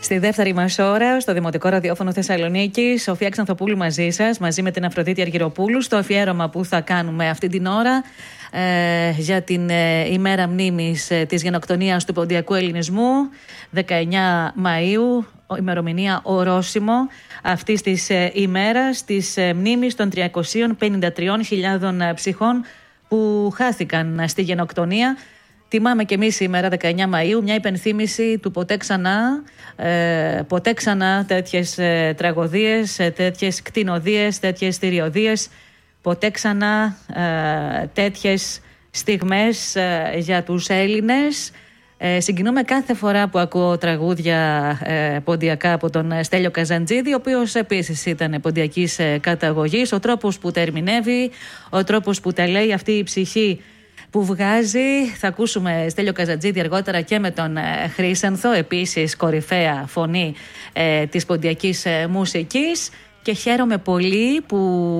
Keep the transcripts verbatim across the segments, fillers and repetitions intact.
Στη δεύτερη μας ώρα, στο Δημοτικό Ραδιόφωνο Θεσσαλονίκης, Σοφία Ξανθοπούλου μαζί σας, μαζί με την Αφροδίτη Αργυροπούλου, στο αφιέρωμα που θα κάνουμε αυτή την ώρα ε, για την ε, ημέρα μνήμης ε, της γενοκτονίας του ποντιακού ελληνισμού, δεκαεννιά Μαΐου, ημερομηνία ορόσημο αυτής της ε, ημέρας, της ε, μνήμης των τριακοσίων πενήντα τριών χιλιάδων ε, ψυχών που χάθηκαν στη γενοκτονία. Τιμάμε και εμείς σήμερα, δεκαεννιά Μαΐου, μια υπενθύμηση του ποτέ ξανά, ε, ποτέ ξανά τέτοιες ε, τραγωδίες, ε, τέτοιες κτηνοδίες, τέτοιες θηριωδίες, ποτέ ξανά ε, τέτοιες στιγμές ε, για τους Έλληνες. Ε, συγκινούμε κάθε φορά που ακούω τραγούδια ε, ποντιακά από τον Στέλιο Καζαντζίδη, ο οποίος επίσης ήταν ποντιακής ε, καταγωγής. Ο τρόπος που τα ερμηνεύει, ο τρόπος που τα λέει, αυτή η ψυχή που βγάζει. Θα ακούσουμε Στέλιο Καζαντζίδη αργότερα και με τον ε, Χρύσανθο, επίσης κορυφαία φωνή ε, της ποντιακής ε, μουσικής. Και χαίρομαι πολύ που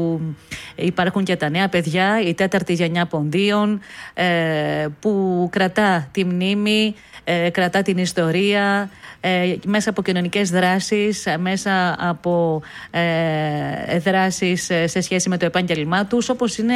υπάρχουν και τα νέα παιδιά, η τέταρτη γενιά ποντίων, ε, που κρατά τη μνήμη, ε, κρατά την ιστορία, ε, μέσα από κοινωνικές δράσεις, μέσα από ε, δράσεις σε σχέση με το επάγγελμά τους, όπως είναι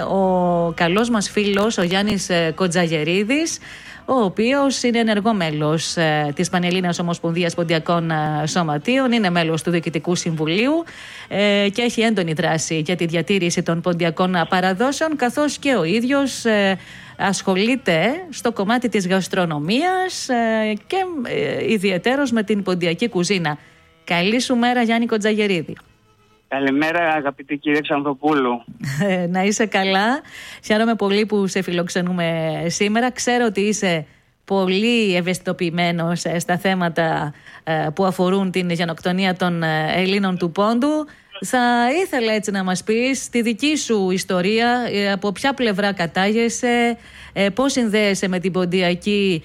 ο καλός μας φίλος, ο Γιάννης Κοντζαγερίδης, ο οποίος είναι ενεργό μέλος ε, της Πανελλήνιας Ομοσπονδίας Ποντιακών ε, Σωματείων, είναι μέλος του Διοικητικού Συμβουλίου ε, και έχει έντονη δράση για τη διατήρηση των ποντιακών παραδόσεων, καθώς και ο ίδιος ε, ασχολείται στο κομμάτι της γαστρονομίας ε, και ε, ιδιαιτέρως με την ποντιακή κουζίνα. Καλή σου μέρα, Γιάννη Κοντζαγερίδη. Καλημέρα, αγαπητή κυρία Ξανθοπούλου. Να είσαι καλά. Χαίρομαι πολύ που σε φιλοξενούμε σήμερα. Ξέρω ότι είσαι πολύ ευαισθητοποιημένος στα θέματα που αφορούν την γενοκτονία των Ελλήνων του Πόντου. Θα ήθελα έτσι να μας πεις τη δική σου ιστορία, από ποια πλευρά κατάγεσαι, πώς συνδέεσαι με την ποντιακή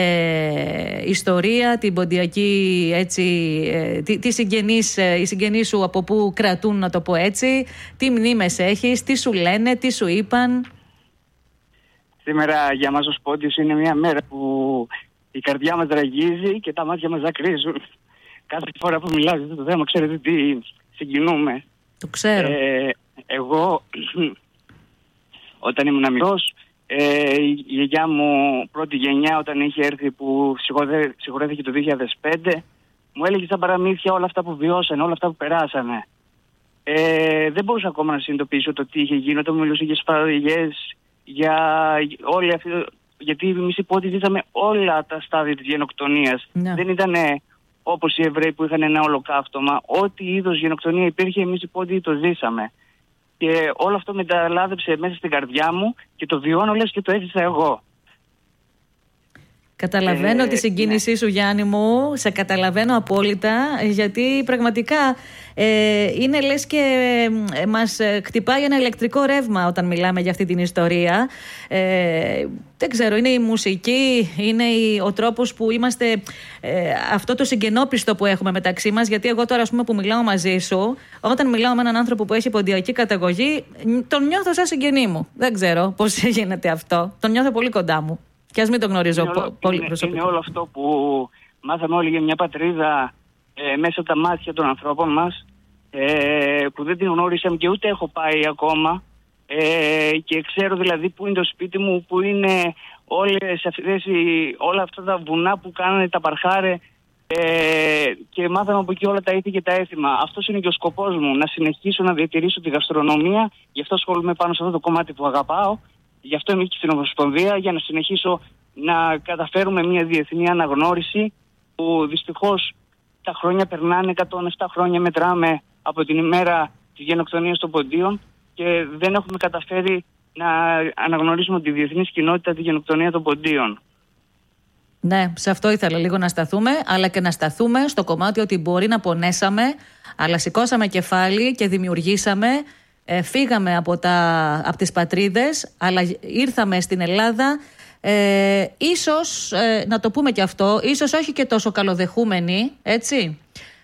Ε, ιστορία, την ποντιακή, έτσι, ε, τι, τι συγγενείς, ε, οι συγγενείς σου από πού κρατούν, να το πω έτσι, τι μνήμες έχεις, τι σου λένε, τι σου είπαν. Σήμερα για μας ως πόντιους είναι μια μέρα που η καρδιά μας ραγίζει και τα μάτια μας δακρύζουν. Κάθε φορά που μιλάω για αυτό το θέμα, ξέρετε τι συγκινούμε. Το ξέρω. Ε, εγώ όταν ήμουν μικρός, Ε, η γιαγιά μου πρώτη γενιά, όταν είχε έρθει, που συγχωρέθηκε το δύο χιλιάδες πέντε, μου έλεγε στα παραμύθια όλα αυτά που βιώσανε, όλα αυτά που περάσανε. Ε, δεν μπορούσα ακόμα να συνειδητοποιήσω το τι είχε γίνει όταν μου μιλούσε για σφαγές, για όλη αυτή, γιατί εμείς οι πόντιοι ζήσαμε όλα τα στάδια της γενοκτονίας. Ναι. Δεν ήταν όπως οι Εβραίοι που είχαν ένα ολοκαύτωμα. Ό,τι είδος γενοκτονία υπήρχε, εμείς οι πόντιοι το ζήσαμε. Και όλο αυτό μεταλάδεψε μέσα στην καρδιά μου και το βιώνω λες και το έζησα εγώ. Καταλαβαίνω ε, τη συγκίνησή ναι. σου, Γιάννη μου, σε καταλαβαίνω απόλυτα, γιατί πραγματικά ε, είναι λες και ε, μας χτυπάει ένα ηλεκτρικό ρεύμα όταν μιλάμε για αυτή την ιστορία. Ε, δεν ξέρω, είναι η μουσική, είναι η, ο τρόπος που είμαστε, ε, αυτό το συγγενόπιστο που έχουμε μεταξύ μας, γιατί εγώ τώρα, ας πούμε, που μιλάω μαζί σου, όταν μιλάω με έναν άνθρωπο που έχει ποντιακή καταγωγή, τον νιώθω σαν συγγενή μου. Δεν ξέρω πώς γίνεται αυτό. Τον νιώθω πολύ κοντά μου. Και ας μην το γνωρίζω είναι όλο, πολύ είναι, προσωπικά. Είναι όλο αυτό που μάθαμε όλοι για μια πατρίδα ε, μέσα από τα μάτια των ανθρώπων μας, ε, που δεν την γνώρισαμε και ούτε έχω πάει ακόμα, ε, και ξέρω δηλαδή που είναι το σπίτι μου, που είναι όλες αυτές, όλα αυτά τα βουνά που κάνανε τα παρχάρε, ε, και μάθαμε από εκεί όλα τα ήθη και τα έθιμα. Αυτός είναι και ο σκοπός μου, να συνεχίσω να διατηρήσω τη γαστρονομία, γι' αυτό ασχολούμαι πάνω σε αυτό το κομμάτι που αγαπάω. Γι' αυτό είμαι και στην Ομοσπονδία, για να συνεχίσω να καταφέρουμε μια διεθνή αναγνώριση, που δυστυχώς τα χρόνια περνάνε, εκατόν επτά χρόνια μετράμε από την ημέρα της γενοκτονίας των ποντίων και δεν έχουμε καταφέρει να αναγνωρίσουμε τη διεθνή κοινότητα τη γενοκτονία των ποντίων. Ναι, σε αυτό ήθελα λίγο να σταθούμε, αλλά και να σταθούμε στο κομμάτι ότι μπορεί να πονέσαμε, αλλά σηκώσαμε κεφάλι και δημιουργήσαμε. Ε, φύγαμε από, τα, από τις πατρίδες, αλλά ήρθαμε στην Ελλάδα, ε, ίσως, ε, να το πούμε και αυτό, ίσως όχι και τόσο καλοδεχούμενοι, έτσι.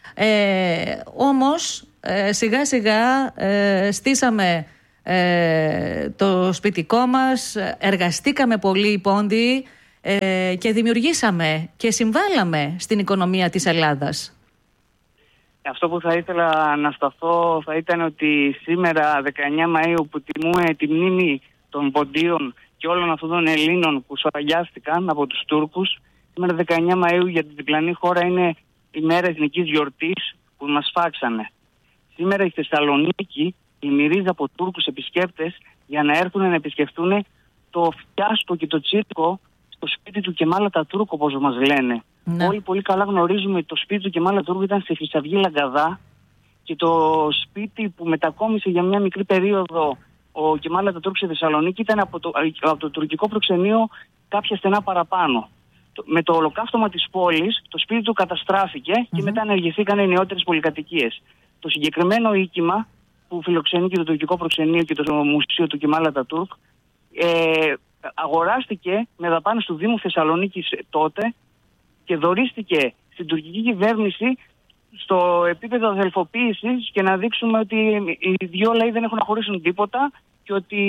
Ε, όμως, ε, σιγά σιγά ε, στήσαμε ε, το σπιτικό μας, εργαστήκαμε πολύ οι πόντιοι, ε, και δημιουργήσαμε και συμβάλαμε στην οικονομία της Ελλάδας. Αυτό που θα ήθελα να σταθώ θα ήταν ότι σήμερα δεκαεννιά Μαΐου που τιμούμε τη μνήμη των ποντίων και όλων αυτών των Ελλήνων που σφαγιάστηκαν από τους Τούρκους, σήμερα δεκαεννιά Μαΐου για την διπλανή χώρα είναι η μέρα εθνικής γιορτής που μας φάξανε. Σήμερα η Θεσσαλονίκη πλημμυρίζει από Τούρκους επισκέπτες για να έρθουν να επισκεφτούν το φιάσκο και το τσίρκο στο σπίτι του Κεμάλ Ατατούρκ, όπως μας λένε. Ναι. Όλοι πολύ καλά γνωρίζουμε ότι το σπίτι του Κεμάλ Ατατούρκ ήταν στη Χρυσαυγή Λαγκαδά και το σπίτι που μετακόμισε για μια μικρή περίοδο ο Κεμάλ Ατατούρκ στη Θεσσαλονίκη ήταν από το, από το τουρκικό προξενείο κάποια στενά παραπάνω. Με το ολοκαύτωμα της πόλης το σπίτι του καταστράφηκε mm-hmm. και μετά ενεργηθήκαν οι νεότερες πολυκατοικίες. Το συγκεκριμένο οίκημα που φιλοξενεί και το τουρκικό προξενείο και το μουσείο του Κεμάλ Ατατούρκ ε, αγοράστηκε με δαπάνες του Δήμου Θεσσαλονίκης τότε και δωρίστηκε στην τουρκική κυβέρνηση στο επίπεδο αδελφοποίησης και να δείξουμε ότι οι δύο λαοί δεν έχουν να χωρίσουν τίποτα και ότι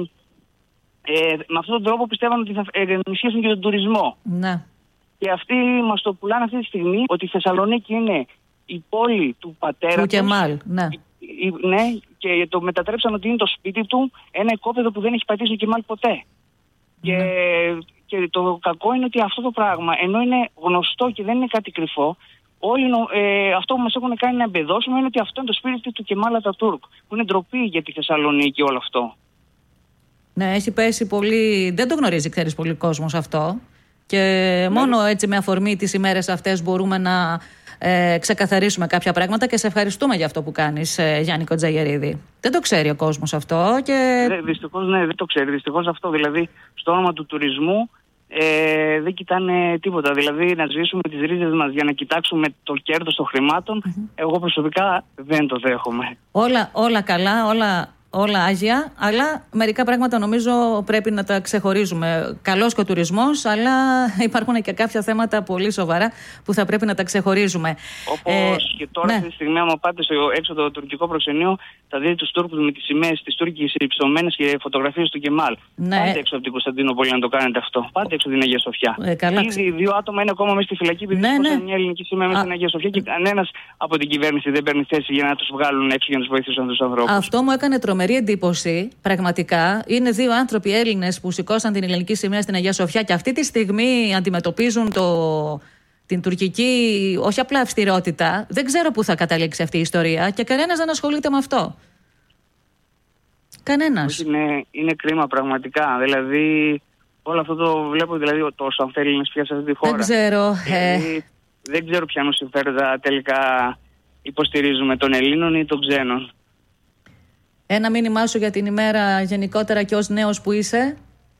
ε, με αυτόν τον τρόπο πιστεύαν ότι θα ενισχύσουν και τον τουρισμό. Ναι. Και αυτοί μας το πουλάνε αυτή τη στιγμή ότι η Θεσσαλονίκη είναι η πόλη του πατέρα του Κεμάλ. Ναι. Η, η, ναι, και το μετατρέψαν ότι είναι το σπίτι του, ένα οικόπεδο που δεν έχει πατήσει ο Κεμάλ ποτέ. Και, mm. και το κακό είναι ότι αυτό το πράγμα, ενώ είναι γνωστό και δεν είναι κάτι κρυφό, όλοι, ε, αυτό που μας έχουν κάνει να εμπεδώσουμε είναι ότι αυτό είναι το σπίτι του Κεμάλ Ατατούρκ, που είναι ντροπή για τη Θεσσαλονίκη όλο αυτό. Ναι, έχει πέσει πολύ. Δεν το γνωρίζει, ξέρεις, πολύ κόσμος αυτό. Και ναι. μόνο έτσι με αφορμή τις ημέρες αυτές μπορούμε να ε, ξεκαθαρίσουμε κάποια πράγματα και σε ευχαριστούμε για αυτό που κάνεις, ε, Γιάννη Κοντζαγερίδη. Δεν το ξέρει ο κόσμος αυτό. Και... Ναι, δυστυχώς ναι, δεν το ξέρει. Δυστυχώς αυτό. Δηλαδή, στο όνομα του τουρισμού ε, δεν κοιτάνε τίποτα. Δηλαδή, να σβήσουμε τις ρίζες μας για να κοιτάξουμε το κέρδος των χρημάτων, mm-hmm. εγώ προσωπικά δεν το δέχομαι. Όλα, όλα καλά, όλα. Όλα άγια, αλλά μερικά πράγματα νομίζω πρέπει να τα ξεχωρίζουμε. Καλός και ο τουρισμός, αλλά υπάρχουν και κάποια θέματα πολύ σοβαρά που θα πρέπει να τα ξεχωρίζουμε. Όπως ε, και τώρα, ναι. αυτή τη στιγμή, άμα πάτε στο έξω το τουρκικό προξενείο, θα δείτε τους Τούρκους με τις σημαίες της Τούρκης υψωμένες και φωτογραφίες του Κεμάλ. Ναι. Πάτε έξω από την Κωνσταντινούπολη να το κάνετε αυτό. Πάτε έξω από την Αγία Σοφιά. Ε, καλά. Ήδη δύο άτομα είναι ακόμα μέσα στη φυλακή επειδή ναι, ναι. μια ελληνική σημαία μέσα στην Αγία Σοφιά και κανένας από την κυβέρνηση δεν παίρνει θέση για να τους βγάλουν έξω για να τους βοηθήσουν τους ανθρώπους. Αυτό μου έκανε τρομερή εντύπωση, πραγματικά. Είναι δύο άνθρωποι Έλληνες που σηκώσαν την ελληνική σημαία στην Αγία Σοφιά και αυτή τη στιγμή αντιμετωπίζουν το, την τουρκική, όχι απλά αυστηρότητα. Δεν ξέρω πού θα καταλήξει αυτή η ιστορία και κανένας δεν ασχολείται με αυτό. Κανένας. Είναι, είναι κρίμα πραγματικά. Δηλαδή, όλο αυτό το βλέπω, δηλαδή, τόσο αν θέλει να πια σε αυτή τη χώρα. Δεν ξέρω. Δηλαδή, ε... Δεν ξέρω ποιανού συμφέροντα τελικά υποστηρίζουμε, των Ελλήνων ή των ξένων. Ένα μήνυμά σου για την ημέρα γενικότερα και ως νέος που είσαι.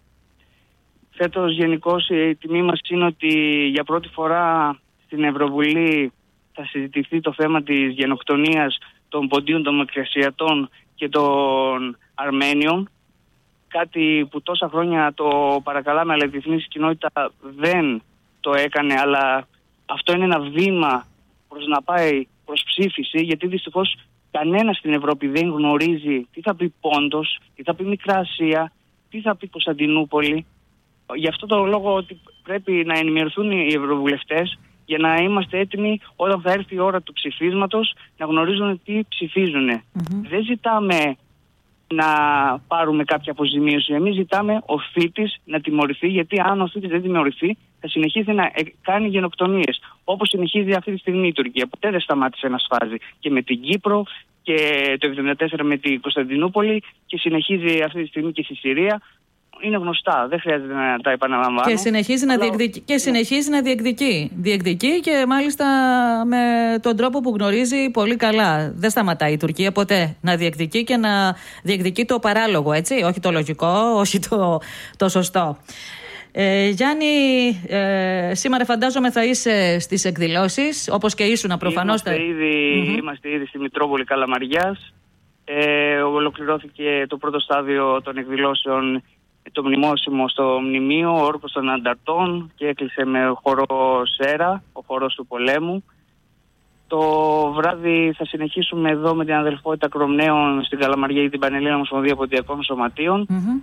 Φέτος γενικώς η τιμή μας είναι ότι για πρώτη φορά στην Ευρωβουλή θα συζητηθεί το θέμα της γενοκτονίας των ποντίων των Μικρασιατών και των Αρμένιων. Κάτι που τόσα χρόνια το παρακαλάμε, αλλά η διεθνής κοινότητα δεν το έκανε, αλλά αυτό είναι ένα βήμα προς να πάει προς ψήφιση, γιατί δυστυχώς κανένας στην Ευρώπη δεν γνωρίζει τι θα πει Πόντος, τι θα πει Μικρά Ασία, τι θα πει Κωνσταντινούπολη. Γι' αυτό το λόγο ότι πρέπει να ενημερωθούν οι ευρωβουλευτές για να είμαστε έτοιμοι όταν θα έρθει η ώρα του ψηφίσματος να γνωρίζουν τι ψηφίζουν. Mm-hmm. Δεν ζητάμε να πάρουμε κάποια αποζημίωση. Εμείς ζητάμε ο θήτης να τιμωρηθεί, γιατί αν ο θήτης δεν τιμωρηθεί θα συνεχίσει να κάνει γενοκτονίες. Όπως συνεχίζει αυτή τη στιγμή η Τουρκία. Ποτέ δεν σταμάτησε να σφάζει. Και με την Κύπρο και το εβδομήντα τέσσερα με την Κωνσταντινούπολη και συνεχίζει αυτή τη στιγμή και στη Συρία. Είναι γνωστά, δεν χρειάζεται να τα επαναλαμβάνω. Και συνεχίζει, αλλά... να, διεκδικεί, και συνεχίζει να διεκδικεί. Διεκδικεί και μάλιστα με τον τρόπο που γνωρίζει πολύ καλά. Δεν σταματάει η Τουρκία ποτέ να διεκδικεί και να διεκδικεί το παράλογο, έτσι. Όχι το λογικό, όχι το, το σωστό. Ε, Γιάννη, ε, σήμερα φαντάζομαι θα είσαι στις εκδηλώσεις, όπως και ήσουνα προφανώς. Είμαστε, ήδη, mm-hmm. είμαστε ήδη στη Μητρόπολη Καλαμαριάς. Ε, ολοκληρώθηκε το πρώτο στάδιο των εκδηλώσεων, το μνημόσυμο στο μνημείο, ο όρκος των ανταρτών, και έκλεισε με χορό Σέρα, ο χορός του πολέμου. Το βράδυ θα συνεχίσουμε εδώ με την αδελφότητα Κρομνέων στην Καλαμαριά ή την Πανελλήνια Ομοσπονδία Ποντιακών Σωματείων. Mm-hmm.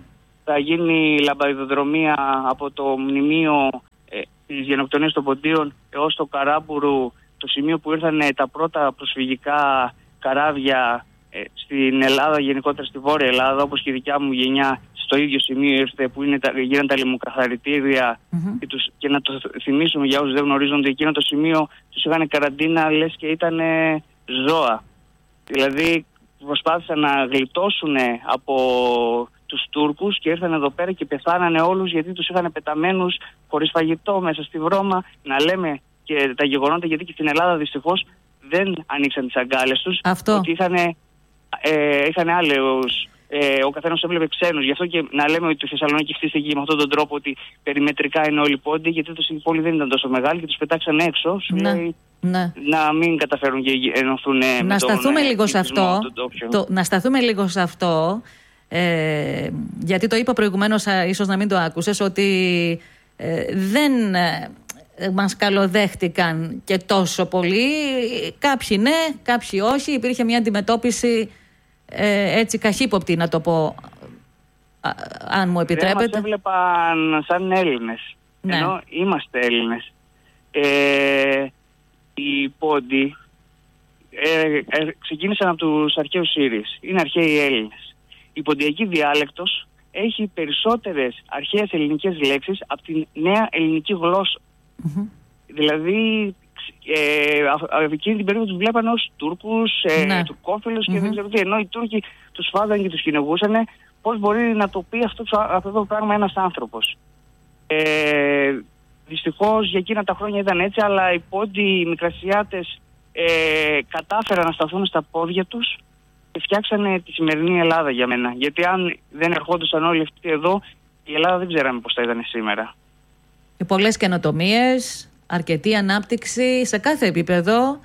θα γίνει λαμπαδιδρομία από το μνημείο ε, της γενοκτονίας των Ποντίων έως το Καράμπουρου, το σημείο που ήρθαν τα πρώτα προσφυγικά καράβια ε, στην Ελλάδα, γενικότερα στη Βόρεια Ελλάδα, όπως και η δικιά μου γενιά, στο ίδιο σημείο ήρθε που είναι, γίνανε τα λιμνοκαθαριτήρια mm-hmm. και, τους, και να το θυμίσουμε για όσους δεν γνωρίζουν ότι εκείνο το σημείο τους είχαν καραντίνα λες και ήταν ζώα. Δηλαδή προσπάθησαν να γλιτώσουν από τους Τούρκους και ήρθαν εδώ πέρα και πεθάνανε όλους γιατί τους είχαν πεταμένους χωρίς φαγητό μέσα στη βρώμα. Να λέμε και τα γεγονότα, γιατί και στην Ελλάδα δυστυχώς δεν ανοίξαν τις αγκάλες τους. Αυτό. Ότι είχαν, ε, είχαν άλλους, ε, ο καθένας έβλεπε ξένους. Γι' αυτό και να λέμε ότι η Θεσσαλονίκη χτίστηκε με αυτόν τον τρόπο, ότι περιμετρικά είναι όλοι πόντοι, γιατί το η πόλη δεν ήταν τόσο μεγάλη και τους πετάξαν έξω. Σου ναι. λέει Ναι. να μην καταφέρουν και ενωθούν να με σταθούμε τον, λίγο σε αυτό. Το, να σταθούμε λίγο σε αυτό. Ε, γιατί το είπα προηγουμένως, ίσως να μην το άκουσες, ότι ε, δεν ε, μας καλοδέχτηκαν και τόσο πολύ. Κάποιοι ναι, κάποιοι όχι. Υπήρχε μια αντιμετώπιση ε, έτσι καχύποπτη, να το πω, α, αν μου επιτρέπετε. Δεν μας έβλεπαν σαν Έλληνες, ναι. Ενώ είμαστε Έλληνες. ε, Οι πόντοι ε, ε, ξεκίνησαν από τους αρχαίους Σύριες. Είναι αρχαίοι Έλληνες. Η ποντιακή διάλεκτος έχει περισσότερες αρχαίες ελληνικές λέξεις από την νέα ελληνική γλώσσα. Mm-hmm. Δηλαδή, ε, εκείνη την περίοδο τους βλέπαν ως Τούρκους, ε, ναι. Τουρκόφιλους mm-hmm. και δεν ξέρω τι. Ενώ οι Τούρκοι τους φάγαν και τους κυνηγούσαν. Πώς μπορεί να το πει αυτό, αυτό το πράγμα ένας άνθρωπος. Ε, δυστυχώς για εκείνα τα χρόνια ήταν έτσι, αλλά οι πόντοι, οι Μικρασιάτες ε, κατάφεραν να σταθούν στα πόδια τους και φτιάξανε τη σημερινή Ελλάδα για μένα. Γιατί αν δεν ερχόντουσαν όλοι αυτοί εδώ, η Ελλάδα δεν ξέραμε πώς θα ήταν σήμερα. Και πολλές καινοτομίες, αρκετή ανάπτυξη σε κάθε επίπεδο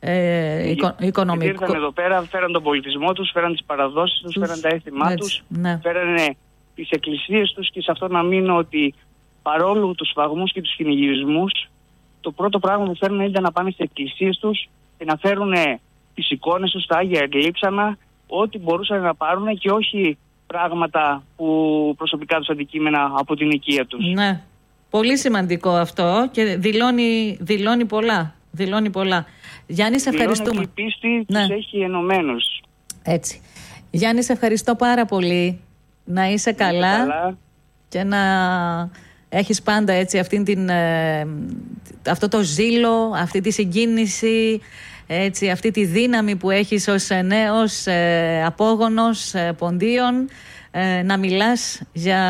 ε, οικο, οικονομικό. Ήρθαν εδώ πέρα, φέραν τον πολιτισμό τους, φέραν τις παραδόσεις τους, τους φέραν τα έθιμά τους, ναι. Φέρανε τις εκκλησίες τους, και σε αυτό να μείνω ότι παρόλο τους φαγμούς και τους κυνηγισμούς, το πρώτο πράγμα που φέρνουν ήταν να πάνε στις εκκλησίες τους και να φέρουν τις εικόνες τους, τα Άγια Εγκλήψανα, ό,τι μπορούσαν να πάρουν και όχι πράγματα που προσωπικά τους αντικείμενα από την οικία τους. Ναι, πολύ σημαντικό αυτό και δηλώνει, δηλώνει πολλά. Δηλώνει πολλά. Γιάννη, σε ευχαριστούμε. Δηλώνει και η πίστη ναι. τους έχει ενωμένους. Έτσι. Γιάννη, σε ευχαριστώ πάρα πολύ. Να είσαι καλά, καλά και να έχεις πάντα έτσι αυτήν την, ε, αυτό το ζήλο, αυτή τη συγκίνηση, έτσι, αυτή τη δύναμη που έχεις ως νέος ε, απόγονος ε, ποντίων, ε, να μιλάς για,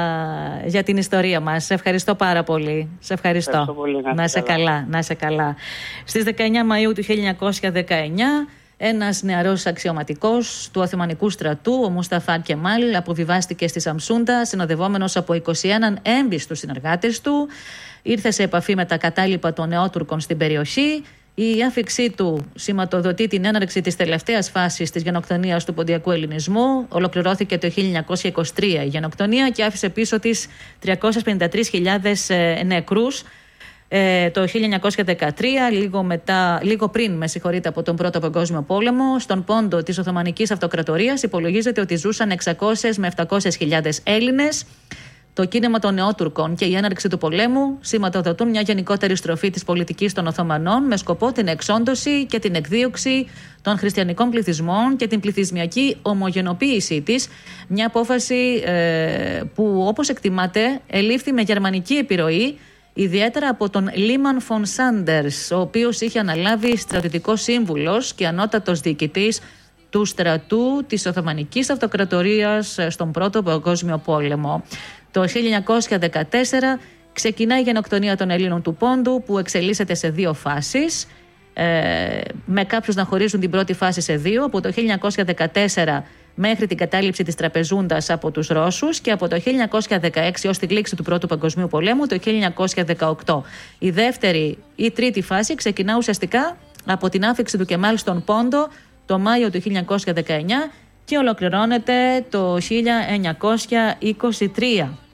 για την ιστορία μας. Σε ευχαριστώ πάρα πολύ. Σε ευχαριστώ. ευχαριστώ πολύ, να, να είσαι καλά. καλά. Να είσαι καλά. Στις δεκαεννιά Μαΐου του χίλια εννιακόσια δεκαεννιά, ένας νεαρός αξιωματικός του Οθωμανικού στρατού, ο Μουσταφά Κεμάλ, αποβιβάστηκε στη Σαμσούντα, συνοδευόμενος από είκοσι ένα έμπιστους συνεργάτες του. Ήρθε σε επαφή με τα κατάλοιπα των Νεότουρκων στην περιοχή. Η άφιξή του σηματοδοτεί την έναρξη της τελευταίας φάσης της γενοκτονίας του ποντιακού ελληνισμού. Ολοκληρώθηκε το χίλια εννιακόσια είκοσι τρία η γενοκτονία και άφησε πίσω της τριακόσιες πενήντα τρεις χιλιάδες νεκρούς. Ε, το χίλια εννιακόσια δεκατρία, λίγο, μετά, λίγο πριν με συγχωρείτε, από τον Πρώτο Παγκόσμιο Πόλεμο, στον πόντο της Οθωμανικής Αυτοκρατορίας υπολογίζεται ότι ζούσαν εξακόσιες με επτακόσιες χιλιάδες Έλληνες. Το κίνημα των Νεότουρκων και η έναρξη του πολέμου σηματοδοτούν μια γενικότερη στροφή της πολιτικής των Οθωμανών με σκοπό την εξόντωση και την εκδίωξη των χριστιανικών πληθυσμών και την πληθυσμιακή ομογενοποίησή της. Μια απόφαση ε, που, όπως εκτιμάται, ελήφθη με γερμανική επιρροή, ιδιαίτερα από τον Λίμαν Φον Σάντερς, ο οποίος είχε αναλάβει στρατιωτικός σύμβουλος και ανώτατος διοικητής του στρατού της Οθωμανικής Αυτοκρατορίας στον Πρώτο Παγκόσμιο Πόλεμο. Το χίλια εννιακόσια δεκατέσσερα ξεκινάει η γενοκτονία των Ελλήνων του Πόντου, που εξελίσσεται σε δύο φάσεις, ε, με κάποιους να χωρίζουν την πρώτη φάση σε δύο, από το χίλια εννιακόσια δεκατέσσερα μέχρι την κατάληψη της Τραπεζούντας από τους Ρώσους, και από το χίλια εννιακόσια δεκαέξι ως τη λήξη του Πρώτου Παγκοσμίου Πολέμου το χίλια εννιακόσια δεκαοκτώ. Η δεύτερη ή τρίτη φάση ξεκινά ουσιαστικά από την άφιξη του Κεμάλ στον Πόντο το Μάιο του χίλια εννιακόσια δεκαεννιά και ολοκληρώνεται το χίλια εννιακόσια είκοσι τρία.